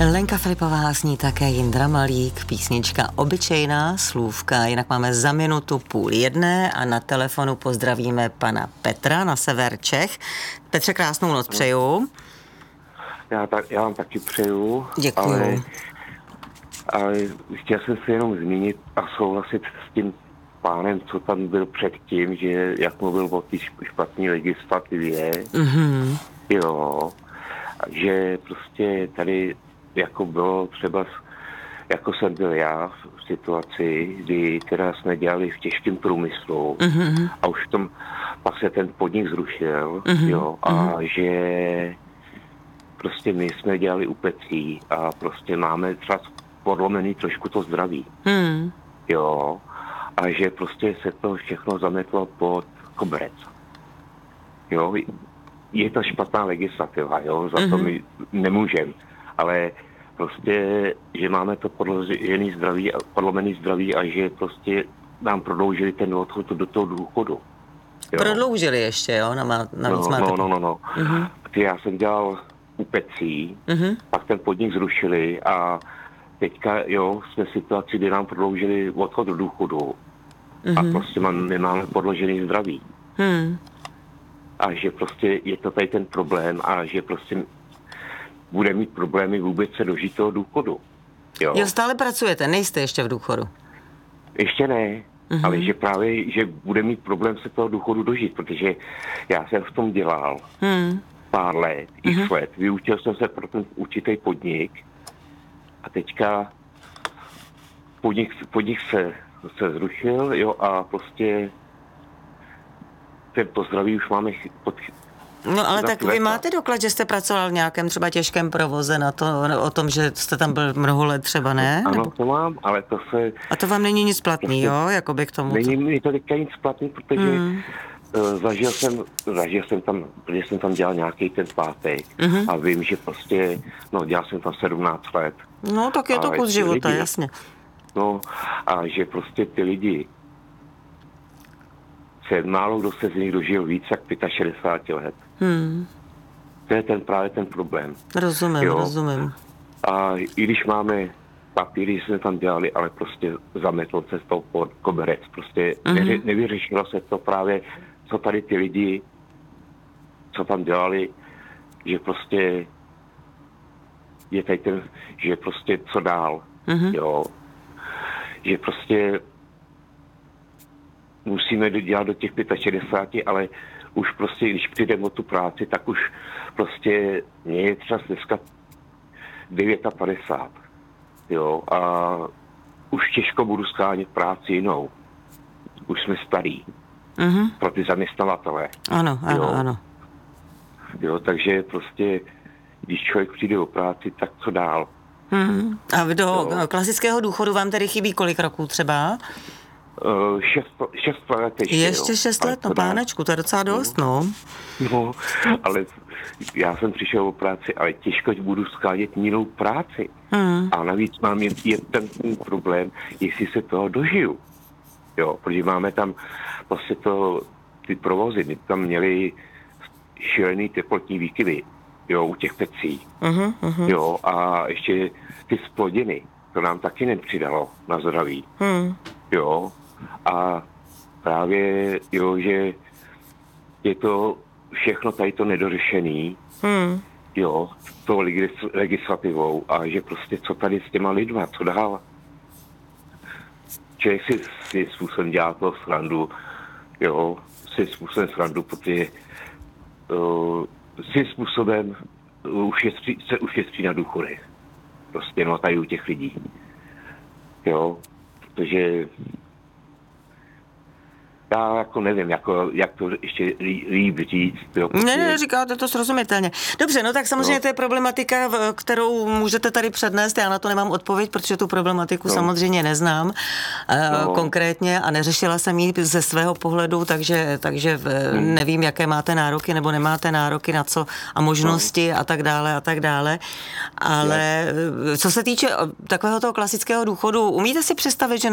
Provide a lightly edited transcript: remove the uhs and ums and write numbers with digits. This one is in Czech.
Lenka Filipová, s ní také Jindra Malík, písnička Obyčejná slůvka. Jinak máme za 12:30 a na telefonu pozdravíme pana Petra na sever Čech. Petře, krásnou noc přeju. Já vám taky přeju. Děkuju. Ale chtěl jsem se jenom zmínit a souhlasit s tím pánem, co tam byl předtím, že jak mluvil o té špatné legislativě, jo, že prostě tady jako bylo třeba, jako jsem byl já v situaci, kdy teda jsme dělali v těžkém průmyslu a už v tom pak se ten podnik zrušil, jo, a že prostě my jsme dělali u pecí a prostě máme třeba podlomený trošku to zdraví, jo, a že prostě se to všechno zametlo pod koberec, jo, je to špatná legislativa, jo, za to my nemůžeme, ale prostě, že máme to podlomený zdraví a že prostě nám prodloužili ten odchod do toho důchodu. Jo. Prodloužili ještě, jo? No. Já jsem dělal u pecí, pak ten podnik zrušili a teďka, jo, jsme v situaci, kdy nám prodloužili odchod do důchodu a prostě my máme podložený zdraví. A že prostě je to tady ten problém a že prostě bude mít problémy vůbec se dožít toho důchodu. Jo, stále pracujete, nejste ještě v důchodu? Ještě ne, ale že právě, že bude mít problém se toho důchodu dožít, protože já jsem v tom dělal pár let, x let, vyučil jsem se pro ten určitý podnik a teďka podnik se zrušil, jo, a prostě to zdraví už máme No ale tak vy máte doklad, že jste pracoval v nějakém třeba těžkém provoze o tom, že jste tam byl mnoho let třeba, ne? Ano, to mám, ale to se... A to vám není nic platný, prostě, jo? Jakoby k tomu... Není mi to teďka nic platný, protože zažil jsem tam, protože jsem tam dělal nějaký ten pátek a vím, že prostě, dělal jsem tam 17 let. No, tak je to kus života, lidi, jasně. No, a že prostě ty lidi málo kdo se z nich dožil víc jak 65 let. To je právě ten problém. Rozumím. A i když máme papíry, jsme tam dělali, ale prostě zametl se z toho pod koberec. Prostě nevyřešilo se to právě, co tady ty lidi, co tam dělali, že prostě je tady že prostě co dál, jo. Že prostě musíme dělat do těch 65, ale už prostě, když přijdeme o tu práci, tak už prostě mě je třeba dneska 59, jo, a už těžko budu shánět práci jinou. Už jsme starý. Pro ty zaměstnavatele. Ano. Jo, takže prostě, když člověk přijde o práci, tak co dál? A do klasického důchodu vám tedy chybí kolik roků třeba? 6 let ještě 6 let, pánečku, to je docela dost, No, ale já jsem přišel o práci, ale těžko budu skádět jinou práci. A navíc mám je ten problém, jestli se toho dožiju. Jo, protože máme tam vlastně ty provozy, my tam měli šílený teplotní výkyvy, jo, u těch pecí. Jo, a ještě ty zplodiny, to nám taky nepřidalo na zdraví. Jo, a právě, jo, že je to všechno tady to nedořešený, jo, tou legislativou a že prostě co tady s těma lidma, co dál. Člověk si způsobem dělá toho srandu, jo, protože si způsobem se ušetří na důchodech. Prostě, tady u těch lidí. Jo, protože já jako nevím, jak to ještě líp říct. Jo, Ne, říkáte to srozumitelně. Dobře, tak samozřejmě to je problematika, kterou můžete tady přednést. Já na to nemám odpověď, protože tu problematiku samozřejmě neznám konkrétně a neřešila jsem ji ze svého pohledu, takže nevím, jaké máte nároky nebo nemáte nároky na co a možnosti a tak dále. Ale co se týče takového toho klasického důchodu, umíte si představit, že